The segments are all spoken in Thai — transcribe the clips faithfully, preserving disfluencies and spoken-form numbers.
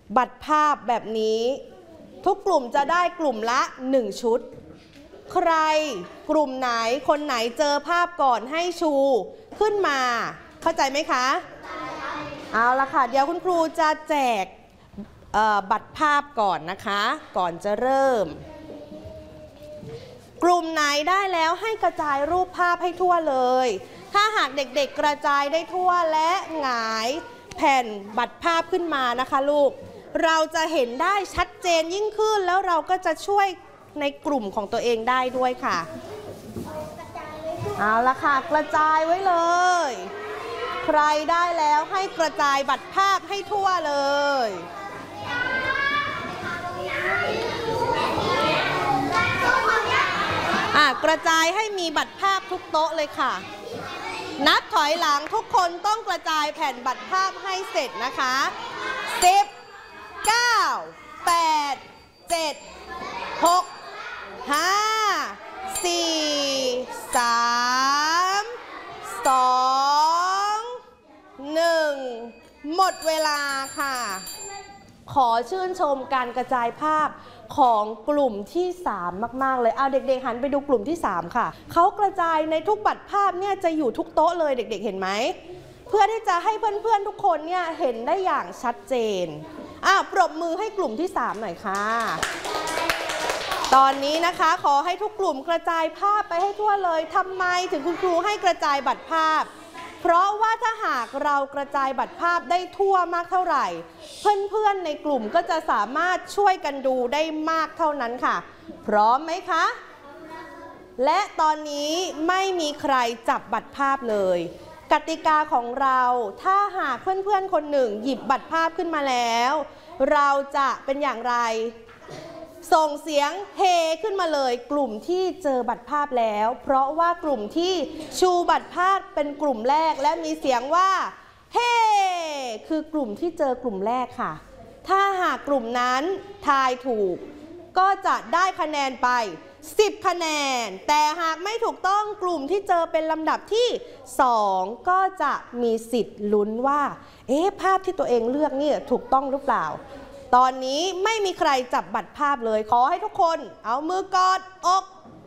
บัตรภาพแบบนี้ทุกกลุ่มจะได้กลุ่มละหนึ่งชุดใครกลุ่มไหนคนไหนเจอภาพก่อนให้ชูขึ้นมาเข้าใจไหมคะเอาละค่ะเดี๋ยวคุณครูจะแจกบัตรภาพก่อนนะคะก่อนจะเริ่มกลุ่มไหนได้แล้วให้กระจายรูปภาพให้ทั่วเลยถ้าหากเด็กๆกระจายได้ทั่วและหงายแผ่นบัตรภาพขึ้นมานะคะลูกเราจะเห็นได้ชัดเจนยิ่งขึ้นแล้วเราก็จะช่วยในกลุ่มของตัวเองได้ด้วยค่ะเอาละค่ะกระจายไว้เลยใครได้แล้วให้กระจายบัตรภาพให้ทั่วเลยอ่ะกระจายให้มีบัตรภาพทุกโต๊ะเลยค่ะนับถอยหลังทุกคนต้องกระจายแผ่นบัตรภาพให้เสร็จนะคะสิบ เก้า แปด เจ็ด หก ห้า สี่ สาม สอง หนึ่งหมดเวลาค่ะขอชื่นชมการกระจายภาพของกลุ่มที่สามมากๆเลยเอาเด็กๆหันไปดูกลุ่มที่สามค่ะเขากระจายในทุกบัตรภาพเนี่ยจะอยู่ทุกโต๊ะเลยเด็กๆเห็นไหมเพื่อที่จะให้เพื่อนๆทุกคนเนี่ยเห็นได้อย่างชัดเจนอ่ะปรบมือให้กลุ่มที่สามหน่อยค่ะตอนนี้นะคะขอให้ทุกกลุ่มกระจายภาพไปให้ทั่วเลยทำไมถึงคุณครูให้กระจายบัตรภาพเพราะว่าถ้าหากเรากระจายบัตรภาพได้ทั่วมากเท่าไหร่เพื่อนๆในกลุ่มก็จะสามารถช่วยกันดูได้มากเท่านั้นค่ะพร้อมไหมคะและตอนนี้ไม่มีใครจับบัตรภาพเลยกติกาของเราถ้าหากเพื่อนๆคนหนึ่งหยิบบัตรภาพขึ้นมาแล้วเราจะเป็นอย่างไรส่งเสียงเฮขึ้นมาเลยกลุ่มที่เจอบัตรภาพแล้วเพราะว่ากลุ่มที่ชูบัตรภาพเป็นกลุ่มแรกและมีเสียงว่าเฮคือกลุ่มที่เจอกลุ่มแรกค่ะถ้าหากกลุ่มนั้นทายถูกก็จะได้คะแนนไปสิบคะแนนแต่หากไม่ถูกต้องกลุ่มที่เจอเป็นลำดับที่สองก็จะมีสิทธิ์ลุ้นว่าเอ๊ะภาพที่ตัวเองเลือกนี่ถูกต้องหรือเปล่าตอนนี้ไม่มีใครจับบัตรภาพเลยขอให้ทุกคนเอามือกอดอก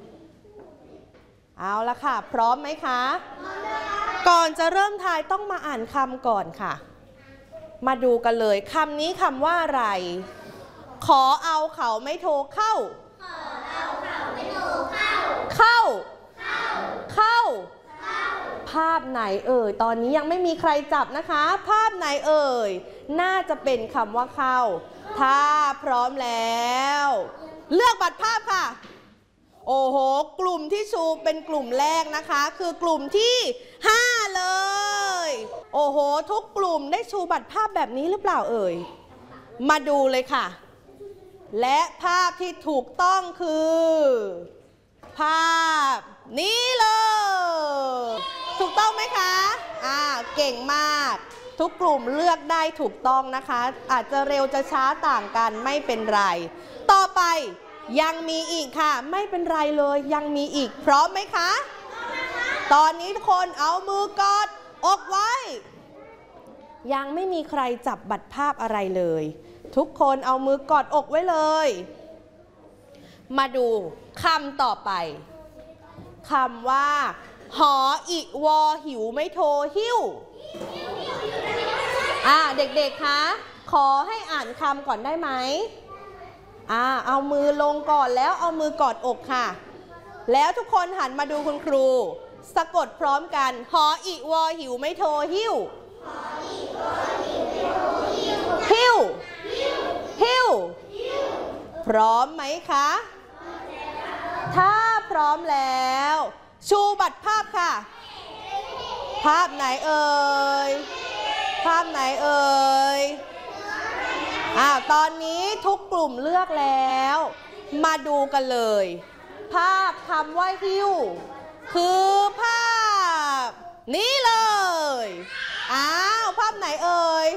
เอาละค่ะพร้อมไหมคะก่อนจะเริ่มทายต้องมาอ่านคำก่อนค่ะมาดูกันเลยคำนี้คำว่าอะไรขอเอาเขาไม่โทรเข้าขอเอาเขาไม่โทรเข้าเข้าเข้าภาพไหนเอ่ยตอนนี้ยังไม่มีใครจับนะคะภาพไหนเอ่ยน่าจะเป็นคำว่าเข้าถ้าพร้อมแล้วเลือกบัตรภาพค่ะโอ้โหกลุ่มที่ชูเป็นกลุ่มแรกนะคะคือกลุ่มที่ห้าเลยโอ้โหทุกกลุ่มได้ชูบัตรภาพแบบนี้หรือเปล่าเอ่ยมาดูเลยค่ะและภาพที่ถูกต้องคือภาพนี้เลยถูกต้องไหมคะอ่าเก่งมากทุกกลุ่มเลือกได้ถูกต้องนะคะอาจจะเร็วจะช้าต่างกันไม่เป็นไรต่อไปยังมีอีกค่ะไม่เป็นไรเลยยังมีอีกพร้อมไหมคะตอนนี้ทุกคนเอามือกอดอกไว้ยังไม่มีใครจับบัตรภาพอะไรเลยทุกคนเอามือกอดอกไว้เลยมาดูคำต่อไปคำว่าหออิวอหิวไม่โทหิ้วอ่าเด็กๆคะขอให้อ่านคำก่อนได้ไหมอ่าเอามือลงก่อนแล้วเอามือกอดอกค่ะแล้วทุกคนหันมาดูคุณครูสะกดพร้อมกันหออิวอหิวไม่โทหิ้วหิ้วหิ้วพร้อมไหมคะถ้าพร้อมแล้วชูบัตรภาพค่ะภาพไหนเอ่ยภาพไหนเอ่ยอ่าตอนนี้ทุกกลุ่มเลือกแล้วมาดูกันเลยภาพคำว่าหิ้วคือภาพนี้เลยอ้าวภาพไหนเอ่ย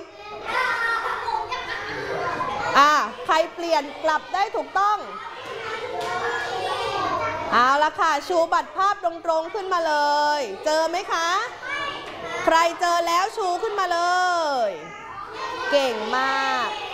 อ่าใครเปลี่ยนกลับได้ถูกต้องเอาละค่ะชูบัตรภาพตรงๆขึ้นมาเลยเจอไหมคะใครเจอแล้วชูขึ้นมาเลยเก่งมาก